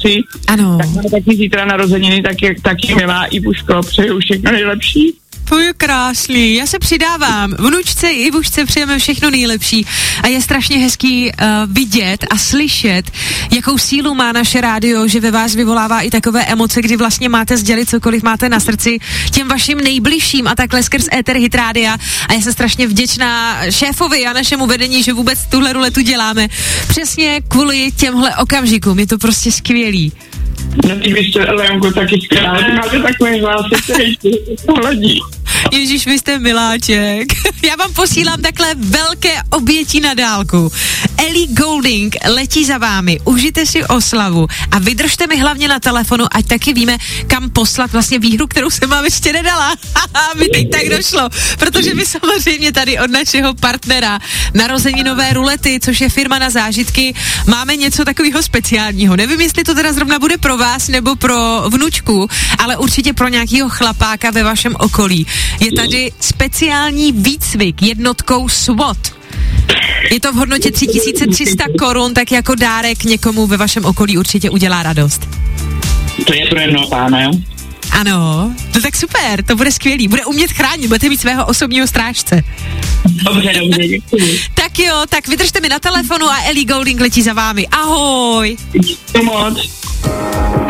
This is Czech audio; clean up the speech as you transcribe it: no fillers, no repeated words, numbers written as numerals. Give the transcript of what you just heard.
Třinci. Ano. Tak má taky zítra narozeniny, taky milá Ivuško, přeju všechno nejlepší. To je krásný, já se přidávám. Vnučce i Ivušce přejeme všechno nejlepší a je strašně hezký vidět a slyšet, jakou sílu má naše rádio, že ve vás vyvolává i takové emoce, kdy vlastně máte sdělit cokoliv máte na srdci těm vašim nejbližším a takhle skrz éter Hit Rádia. A já jsem strašně vděčná šéfovi a našemu vedení, že vůbec tuhle ruletu děláme. Přesně kvůli těmhle okamžikům, je to prostě skvělý. No ty vy jste, Leonko, taky skvělá, ty máte takový hlasy, který pohledí. Ježíš, vy jste miláček. Já vám posílám takhle velké oběti na dálku. Ellie Goulding letí za vámi, užijte si oslavu a vydržte mi hlavně na telefonu, ať taky víme, kam poslat vlastně výhru, kterou jsem vám ještě nedala. Mi teď tak došlo, protože my samozřejmě tady od našeho partnera narozeninové rulety, což je firma na zážitky, máme něco takového speciálního. Nevím, jestli to teda zrovna bude pro vás nebo pro vnučku, ale určitě pro nějakého chlapáka ve vašem okolí. Je tady speciální výcvik jednotkou SWAT. Je to v hodnotě 3300 korun, tak jako dárek někomu ve vašem okolí určitě udělá radost. To je pro jednoho pána, jo? Ano, to tak super, to bude skvělý. Bude umět chránit, budete mít svého osobního strážce. Dobře, děkuji. Tak jo, tak vydržte mi na telefonu a Ellie Goulding letí za vámi. Ahoj! Díky moc.